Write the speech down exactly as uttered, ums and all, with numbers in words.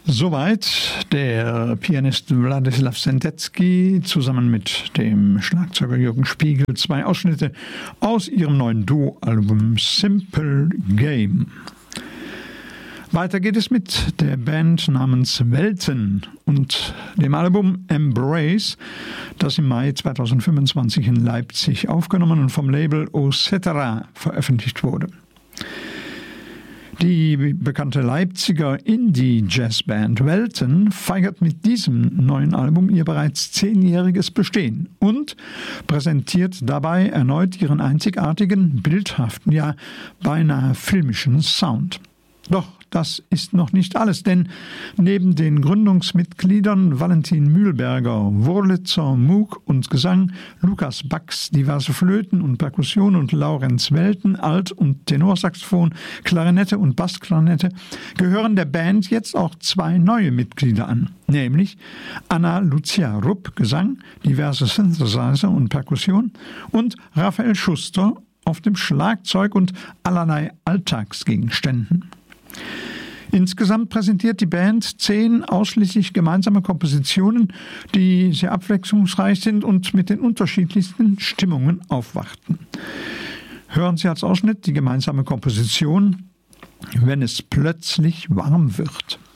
Soweit der Pianist Władysław Sendecki zusammen mit dem Schlagzeuger Jürgen Spiegel. Zwei Ausschnitte aus ihrem neuen Duo-Album Simple Game. Weiter geht es mit der Band namens Welten und dem Album Embrace, das im Mai zweitausendfünfundzwanzig in Leipzig aufgenommen und vom Label Ocetera veröffentlicht wurde. Die bekannte Leipziger Indie-Jazzband Welten feiert mit diesem neuen Album ihr bereits zehnjähriges Bestehen und präsentiert dabei erneut ihren einzigartigen, bildhaften, ja beinahe filmischen Sound. Doch das ist noch nicht alles, denn neben den Gründungsmitgliedern Valentin Mühlberger, Wurlitzer, Moog und Gesang, Lukas Bax, diverse Flöten und Perkussion und Laurenz Welten, Alt- und Tenorsaxophon, Klarinette und Bassklarinette, gehören der Band jetzt auch zwei neue Mitglieder an, nämlich Anna Lucia Rupp, Gesang, diverse Synthesizer und Perkussion und Raphael Schuster auf dem Schlagzeug und allerlei Alltagsgegenständen. Insgesamt präsentiert die Band zehn ausschließlich gemeinsame Kompositionen, die sehr abwechslungsreich sind und mit den unterschiedlichsten Stimmungen aufwarten. Hören Sie als Ausschnitt die gemeinsame Komposition »Wenn es plötzlich warm wird«.